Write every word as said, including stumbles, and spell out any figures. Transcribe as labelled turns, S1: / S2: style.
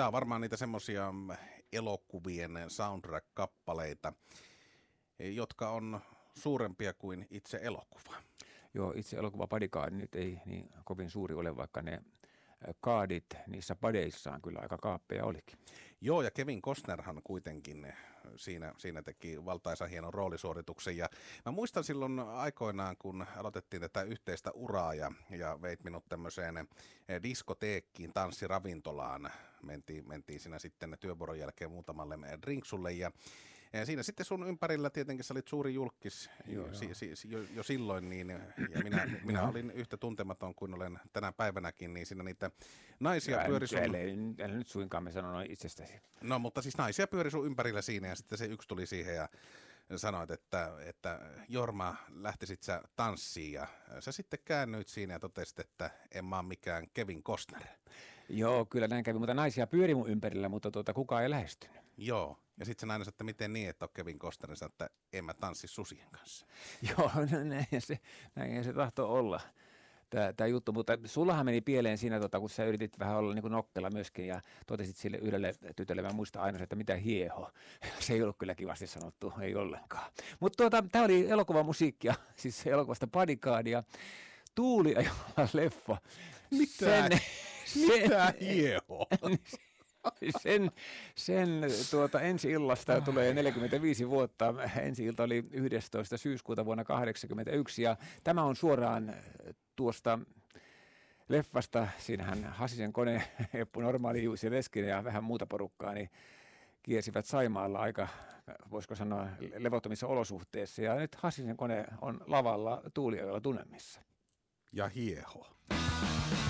S1: Tämä on varmaan niitä semmoisia elokuvien soundtrack-kappaleita, jotka on suurempia kuin itse elokuva.
S2: Joo, itse elokuva Bodyguard nyt ei niin kovin suuri ole, vaikka ne kaadit niissä padeissaan kyllä aika kaappeja olikin.
S1: Joo, ja Kevin Costnerhan kuitenkin siinä, siinä teki valtaisa hienon roolisuorituksen. Ja mä muistan silloin aikoinaan, kun aloitettiin tätä yhteistä uraa ja, ja veit minut tämmöiseen diskoteekkiin, tanssiravintolaan. Mentiin, mentiin siinä sitten työvuoron jälkeen muutamalle drinksulle ja Ja siinä sitten sun ympärillä tietenkin sä olit suuri julkis jo, si, si, jo, jo silloin, niin, ja minä, minä olin yhtä tuntematon kuin olen tänä päivänäkin, niin siinä niitä naisia
S2: ja
S1: pyöri sun...
S2: Älä, älä nyt suinkaan me sano noin itsestäsi.
S1: No, mutta siis naisia pyöri sun ympärillä siinä, ja sitten se yksi tuli siihen ja sanoit, että, että Jorma, lähtisit sä tanssiin, ja sä sitten käännyit siinä ja totesit, että en mä ole mikään Kevin Costner.
S2: Joo, kyllä näin kävi, mutta naisia pyöri mun ympärillä, mutta tuota, kukaan ei lähestynyt.
S1: Joo. Ja sitten se nainen sanoi, että miten niin, että on Kevin Costner, että en mä tanssi susien kanssa.
S2: Joo, no näin se, näin se tahtoo olla, tämä juttu. Mutta sullahan meni pieleen siinä, tota, kun sä yritit vähän olla niin kuin nokkela myöskin ja totesit sille yhdelle tytölle, mä muistan aina, että mitä hieho. Se ei ollut kyllä kivasti sanottu, ei ollenkaan. Mutta tuota, tämä oli elokuvamusiikkia, siis elokuvasta Bodyguardia. Tuuli ja leffa.
S1: Mitä? Sen, mitä sen, hieho?
S2: Sen, sen tuota, ensi-illasta tulee neljäkymmentäviisi vuotta. Ensi-ilta oli yhdestoista syyskuuta vuonna kahdeksankymmentäyksi ja tämä on suoraan tuosta leffasta. Siinähän Hasisen kone, Eppu Normaali, Jussi Leskinen ja vähän muuta porukkaa niin kiersivät Saimaalla aika, voisiko sanoa, levottomissa olosuhteissa. Ja nyt Hasisen kone on lavalla Tuuliajolla tunnelmissa.
S1: Ja hieho.